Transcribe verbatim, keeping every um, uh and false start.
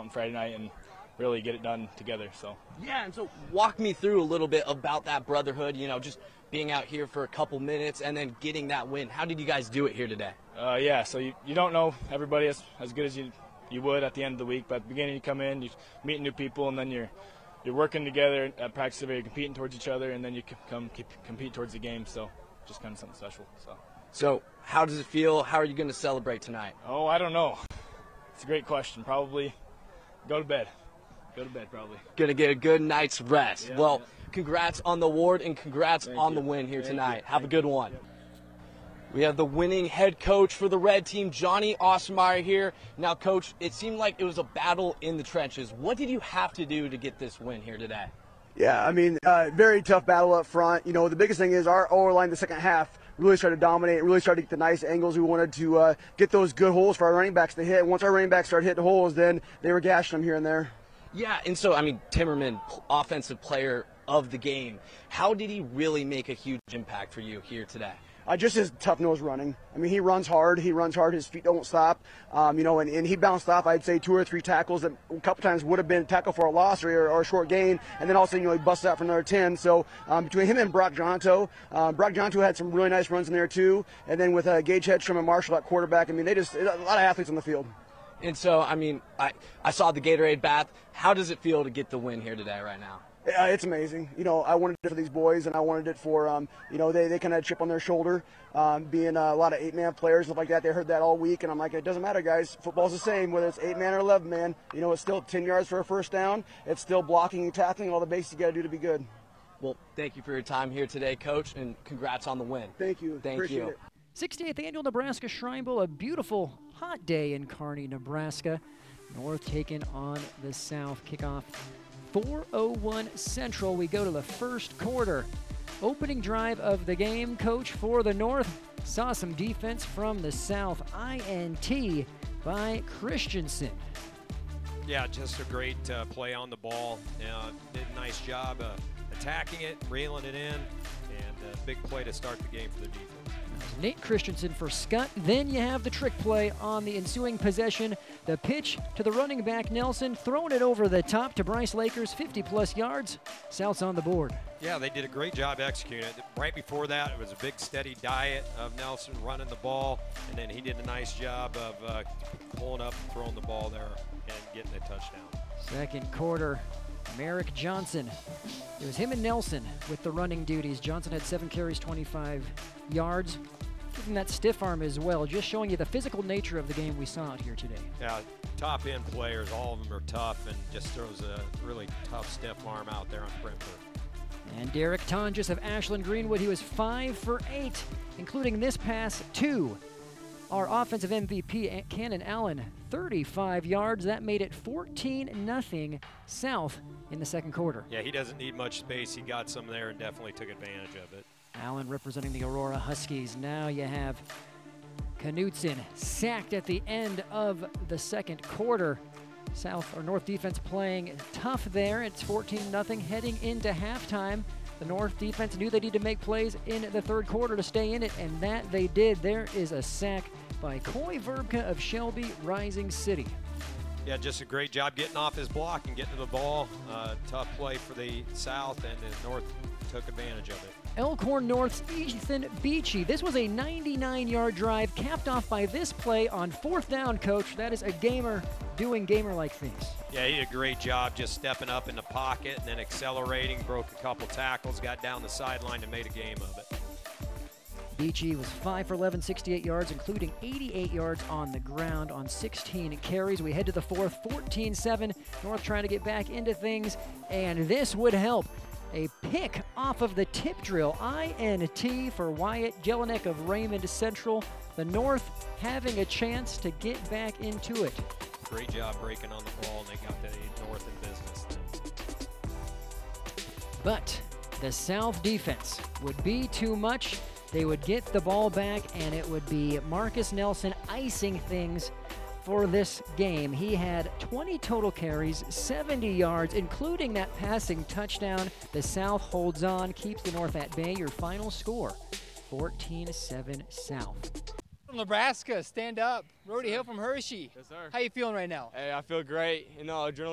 out on Friday night and really get it done together. So yeah, and so walk me through a little bit about that brotherhood, you know, just being out here for a couple minutes and then getting that win. How did you guys do it here today? Uh, yeah, so you, you don't know everybody as, as good as you you would at the end of the week, but at the beginning you come in, you meet new people, and then you're you're working together at practice, you're competing towards each other, and then you come keep, compete towards the game, so just kind of something special. So, so how does it feel? How are you going to celebrate tonight? Oh, I don't know. It's a great question. Probably go to bed. Go to bed, probably. Going to get a good night's rest. Yeah, well, yeah. Congrats on the award and congrats Thank on you. the win here Thank tonight. You. Have Thank a good you. one. Yeah. We have the winning head coach for the red team, Johnny Osmeyer, here. Now, Coach, it seemed like it was a battle in the trenches. What did you have to do to get this win here today? Yeah, I mean, uh, very tough battle up front. You know, the biggest thing is our O-line the second half really started to dominate, really started to get the nice angles. We wanted to uh, get those good holes for our running backs to hit. Once our running backs started hitting holes, then they were gashing them here and there. Yeah, and so, I mean, Timmerman, offensive player of the game. How did he really make a huge impact for you here today? Uh, just his tough nose running. I mean, he runs hard. He runs hard. His feet don't stop. Um, you know, and, and he bounced off, I'd say, two or three tackles that a couple times would have been a tackle for a loss or, or a short gain. And then also, you know, he busted out for another ten. So um, between him and Brock Jonto, um, Brock Jonto had some really nice runs in there too. And then with uh, Gage Hedstrom and Marshall at quarterback, I mean, they just, a lot of athletes on the field. And so, I mean, I, I saw the Gatorade bath. How does it feel to get the win here today right now? Yeah, it's amazing. You know, I wanted it for these boys, and I wanted it for, um, you know, they, they kind of had a chip on their shoulder, um, being uh, a lot of eight-man players, stuff like that. They heard that all week, and I'm like, it doesn't matter, guys. Football's the same, whether it's eight-man or eleven-man. You know, it's still ten yards for a first down. It's still blocking and tackling, all the basics you got to do to be good. Well, thank you for your time here today, Coach, and congrats on the win. Thank you. Thank Appreciate you. it. sixty-eighth Annual Nebraska Shrine Bowl, a beautiful hot day in Kearney, Nebraska. North taking on the South. Kickoff four oh one Central. We go to the first quarter. Opening drive of the game, Coach, for the North. Saw some defense from the South. I N T by Christensen. Yeah, just a great uh, play on the ball. Uh, did a nice job uh, attacking it, reeling it in, and a big play to start the game for the defense. Nate Christensen for Scott. Then you have the trick play on the ensuing possession. The pitch to the running back Nelson, throwing it over the top to Bryce Lakers, fifty plus yards. South's on the board. Yeah, they did a great job executing it. Right before that, it was a big steady diet of Nelson running the ball, and then he did a nice job of uh, pulling up, throwing the ball there, and getting a touchdown. Second quarter, Merrick Johnson. It was him and Nelson with the running duties. Johnson had seven carries, twenty-five yards. Giving that stiff arm as well, just showing you the physical nature of the game we saw out here today. Yeah, top end players, all of them are tough, and just throws a really tough stiff arm out there on perimeter. And Derek Tonjes of Ashland Greenwood, he was five for eight, including this pass to our offensive M V P, Cannon Allen, thirty-five yards. That made it fourteen nothing South in the second quarter. Yeah, he doesn't need much space. He got some there and definitely took advantage of it. Allen representing the Aurora Huskies. Now you have Knutson sacked at the end of the second quarter. South or North defense playing tough there. It's fourteen nothing heading into halftime. The North defense knew they needed to make plays in the third quarter to stay in it, and that they did. There is a sack by Coy Verbka of Shelby Rising City. Yeah, just a great job getting off his block and getting to the ball. Uh, tough play for the South, and the North took advantage of it. Elkhorn North's Ethan Beachy. This was a ninety-nine yard drive capped off by this play on fourth down, Coach. That is a gamer doing gamer-like things. Yeah, he did a great job just stepping up in the pocket and then accelerating, broke a couple tackles, got down the sideline and made a game of it. Beachy was five for eleven, sixty-eight yards, including eighty-eight yards on the ground on sixteen carries. We head to the fourth, fourteen seven. North trying to get back into things, and this would help. A pick off of the tip drill. I N T for Wyatt Jelinek of Raymond Central. The North having a chance to get back into it. Great job breaking on the ball, and they got the North in business. But the South defense would be too much. They would get the ball back, and it would be Marcus Nelson icing things for this game. He had twenty total carries, seventy yards, including that passing touchdown. The South holds on, keeps the North at bay. Your final score, fourteen seven South. From Nebraska, stand up. Brody Hill from Hershey. Yes, sir. How you feeling right now? Hey, I feel great. You know, adrenaline